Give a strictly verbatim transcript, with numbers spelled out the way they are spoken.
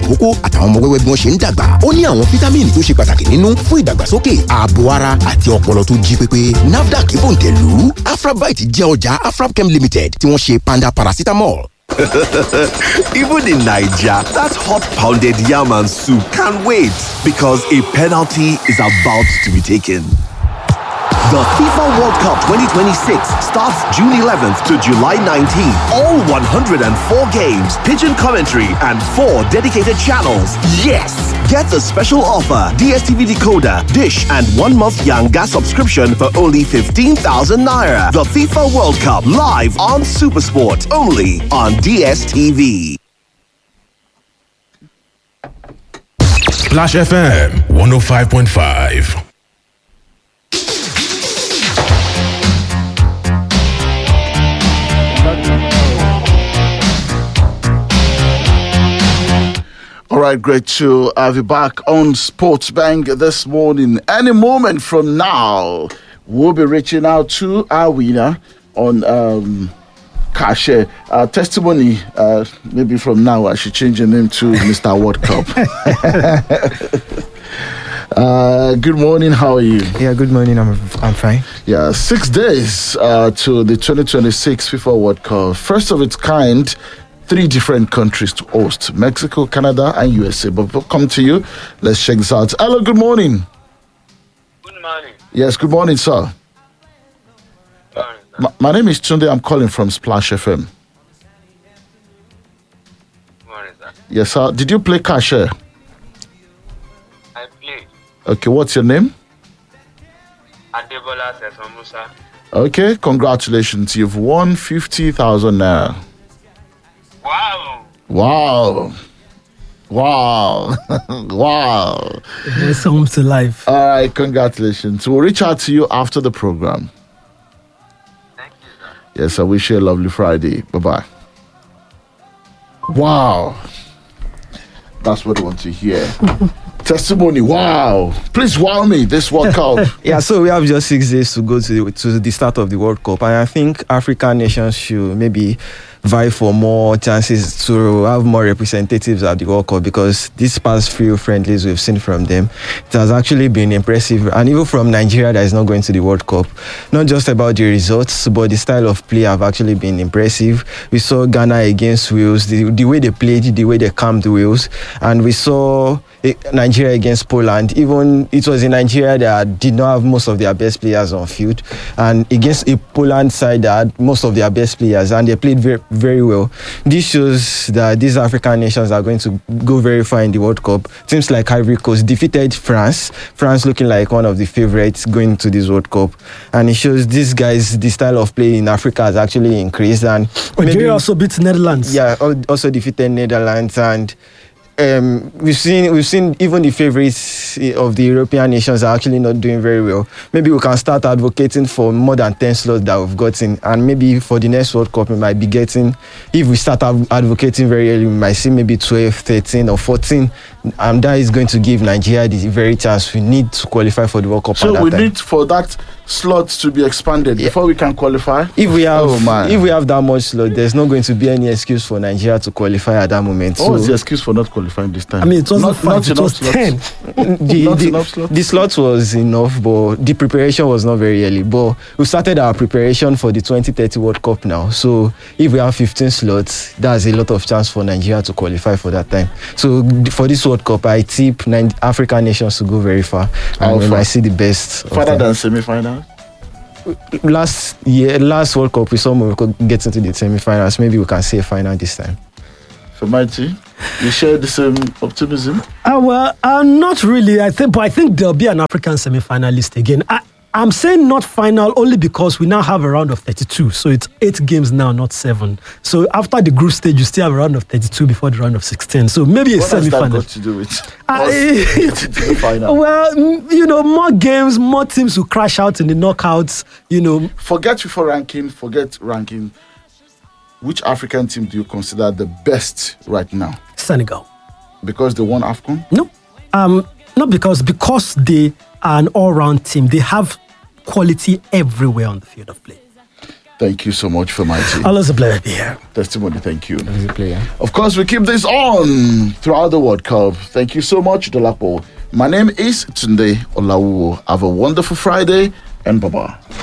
ìkókó àtàwọn ọmọ wẹ́wẹ́ bí wọ́n ṣe ń dàgbà. Ó ní àwọn fítámìnì tó ṣe pàtàkì nínú fún ìdàgbàsókè ààbò ara àti ọpọlọ tó jí pépé. NAFDAC bòǹtẹ̀lù. Afrabite jẹ́ ọjà Afrabchem Limited tí wọ́n ṣe panda paracetamol. Even in Nigeria, that hot pounded yam and soup can't wait because a penalty is about to be taken. The FIFA World Cup twenty twenty-six starts June eleventh to July nineteenth. All one hundred four games, pigeon commentary, and four dedicated channels. Yes! Get the special offer, D S T V decoder, dish, and one month Yanga subscription for only fifteen thousand naira. The FIFA World Cup live on SuperSport, only on D S T V. Splash F M one oh five point five. All right, great to have you back on Sports Bank this morning. Any moment from now, we'll be reaching out to our winner on um, Cash. Uh, testimony, uh, maybe from now, I should change your name to Mister World Cup. uh, good morning, how are you? Yeah, good morning, I'm, I'm fine. Yeah, six days uh, to the twenty twenty-six FIFA World Cup. First of its kind. Three different countries to host: Mexico, Canada, and U S A. But we'll come to you. Let's check this out. Hello, good morning. Good morning. Yes, good morning, sir. Good morning, sir. My, my name is Tunde. I'm calling from Splash F M. Good morning, sir. Yes, sir. Did you play Cashier? I played. Okay, what's your name? Adebola Seson Musa. Okay, congratulations. You've won fifty thousand naira. Wow. Wow. Wow. Wow. It's home to life. All right, congratulations. We'll reach out to you after the program. Thank you, sir. Yes, I wish you a lovely Friday. Bye-bye. Wow. That's what I want to hear. Testimony. Wow. Please wow me this World Cup. Yeah, so we have just six days to go to the, to the start of the World Cup. And I think African nations should maybe vie for more chances to have more representatives at the World Cup, because these past few friendlies we've seen from them, it has actually been impressive. And even from Nigeria that is not going to the World Cup, not just about the results, but the style of play have actually been impressive. We saw Ghana against Wales, the, the way they played, the way they calmed Wales, and we saw Nigeria against Poland. Even it was in Nigeria that did not have most of their best players on field, and against a Poland side that had most of their best players, and they played very, very well. This shows that these African nations are going to go very far in the World Cup. Teams like Ivory Coast defeated France. France looking like one of the favorites going to this World Cup, and it shows these guys, the style of play in Africa has actually increased. And Nigeria also beat Netherlands. Yeah, also defeated Netherlands, and Um, we've seen we've seen even the favorites of the European nations are actually not doing very well. Maybe we can start advocating for more than ten slots that we've gotten, and maybe for the next World Cup we might be getting, if we start advocating very early, we might see maybe twelve, thirteen or fourteen, and that is going to give Nigeria the very chance we need to qualify for the World Cup. So at that we time. need for that slot to be expanded Yeah. before we can qualify. If we have Oh, man. if we have that much slot, there's not going to be any excuse for Nigeria to qualify at that moment. What was So- the excuse for not qualifying this time? I mean, it wasn't not, five, not it enough was slots. ten. the, Not the, enough slots? the slot was enough, but the preparation was not very early. But we started our preparation for the twenty thirty World Cup now. So if we have fifteen slots, that's a lot of chance for Nigeria to qualify for that time. So for this World Cup, I tip nine African nations to go very far. How And we far? might see the best. of Further them. than semi-final? Last year, last World Cup, we saw Morocco get into the semi-finals. Maybe we can see a final this time. So, Mighty, you share the same optimism? Uh, well, uh, not really. I think, but I think there'll be an African semi-finalist again. I, I'm saying not final only because we now have a round of thirty-two. So it's eight games now, not seven. So after the group stage, you still have a round of thirty-two before the round of sixteen. So maybe a What has that semi-final. got to do with Uh, us getting to the final? Well, mm, you know, more games, more teams will crash out in the knockouts. You know, Forget FIFA ranking, forget ranking. Which African team do you consider the best right now? Senegal. Because they won AFCON? No, um, not because because they are an all-round team. They have quality everywhere on the field of play. Thank you so much for my team. Always a pleasure to be here. Testimony, thank you. As a player. Of course, we keep this on throughout the World Cup. Thank you so much, Dolapo. My name is Tunde Olawu. Have a wonderful Friday and bye-bye.